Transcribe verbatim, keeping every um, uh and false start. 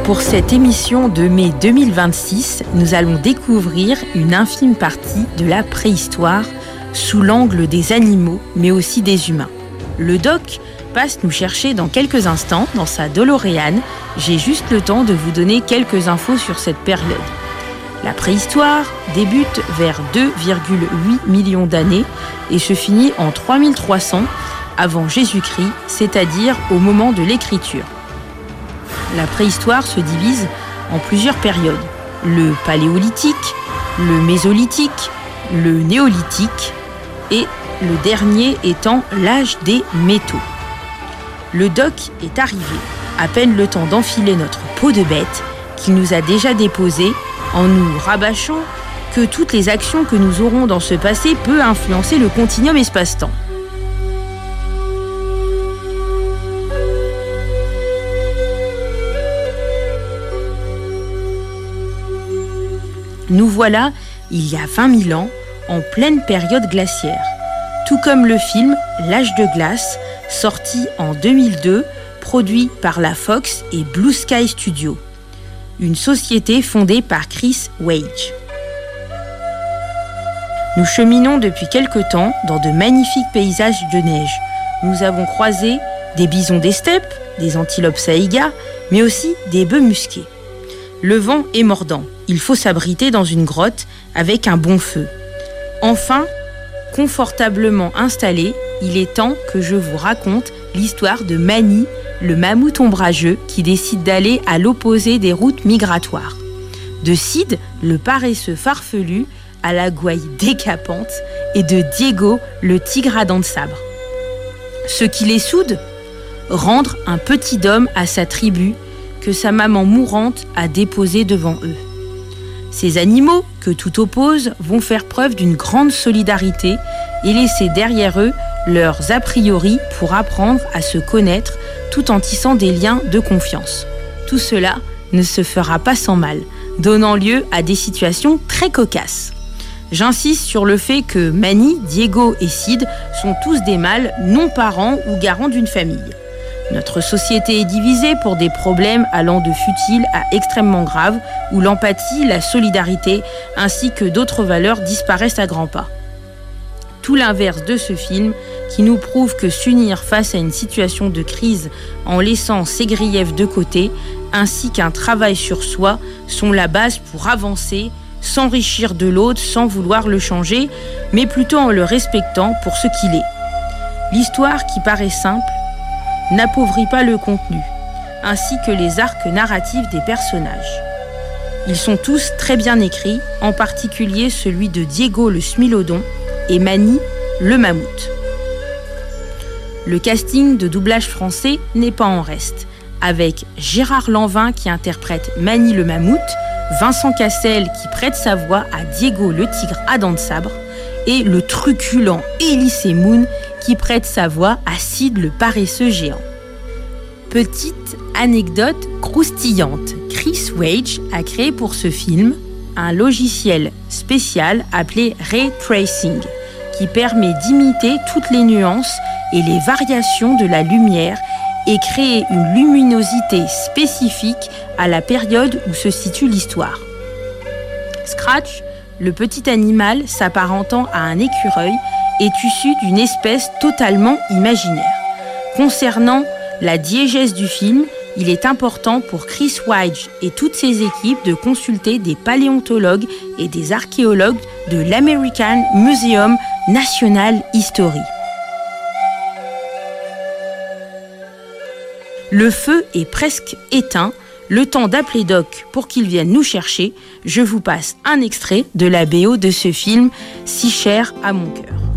Pour cette émission de mai deux mille vingt-six, nous allons découvrir une infime partie de la préhistoire sous l'angle des animaux, mais aussi des humains. Le doc passe nous chercher dans quelques instants dans sa DeLorean. J'ai juste le temps de vous donner quelques infos sur cette période. La préhistoire débute vers deux virgule huit millions d'années et se finit en trois mille trois cents avant Jésus-Christ, c'est-à-dire au moment de l'écriture. La préhistoire se divise en plusieurs périodes. Le paléolithique, le mésolithique, le néolithique et le dernier étant l'âge des métaux. Le doc est arrivé, à peine le temps d'enfiler notre peau de bête qu'il nous a déjà déposé en nous rabâchant que toutes les actions que nous aurons dans ce passé peuvent influencer le continuum espace-temps. Nous voilà, il y a vingt mille ans, en pleine période glaciaire. Tout comme le film L'âge de glace, sorti en deux mille deux, produit par la Fox et Blue Sky Studio, une société fondée par Chris Weitz. Nous cheminons depuis quelque temps dans de magnifiques paysages de neige. Nous avons croisé des bisons des steppes, des antilopes saïgas, mais aussi des bœufs musqués. Le vent est mordant. Il faut s'abriter dans une grotte avec un bon feu. Enfin, confortablement installé, il est temps que je vous raconte l'histoire de Mani, le mammouth ombrageux qui décide d'aller à l'opposé des routes migratoires. De Sid, le paresseux farfelu, à la gouaille décapante, et de Diego, le tigre à dents de sabre. Ce qui les soude ? Rendre un petit homme à sa tribu que sa maman mourante a déposé devant eux. Ces animaux, que tout oppose, vont faire preuve d'une grande solidarité et laisser derrière eux leurs a priori pour apprendre à se connaître tout en tissant des liens de confiance. Tout cela ne se fera pas sans mal, donnant lieu à des situations très cocasses. J'insiste sur le fait que Mani, Diego et Sid sont tous des mâles non parents ou garants d'une famille. Notre société est divisée pour des problèmes allant de futiles à extrêmement graves, où l'empathie, la solidarité, ainsi que d'autres valeurs disparaissent à grands pas. Tout l'inverse de ce film, qui nous prouve que s'unir face à une situation de crise en laissant ses griefs de côté, ainsi qu'un travail sur soi, sont la base pour avancer, s'enrichir de l'autre sans vouloir le changer, mais plutôt en le respectant pour ce qu'il est. L'histoire qui paraît simple n'appauvrit pas le contenu, ainsi que les arcs narratifs des personnages. Ils sont tous très bien écrits, en particulier celui de Diego le Smilodon et Mani le mammouth. Le casting de doublage français n'est pas en reste, avec Gérard Lanvin qui interprète Mani le mammouth, Vincent Cassel qui prête sa voix à Diego le tigre à dents de sabre, et le truculent Elie Moon qui prête sa voix à Sid le paresseux géant. Petite anecdote croustillante, Chris Weitz a créé pour ce film un logiciel spécial appelé Ray Tracing qui permet d'imiter toutes les nuances et les variations de la lumière et créer une luminosité spécifique à la période où se situe l'histoire. Scratch, le petit animal s'apparentant à un écureuil, est issu d'une espèce totalement imaginaire. Concernant la diégèse du film, il est important pour Chris Weitz et toutes ses équipes de consulter des paléontologues et des archéologues de l'American Museum National History. Le feu est presque éteint. Le temps d'appeler Doc pour qu'il vienne nous chercher, je vous passe un extrait de la B O de ce film si cher à mon cœur.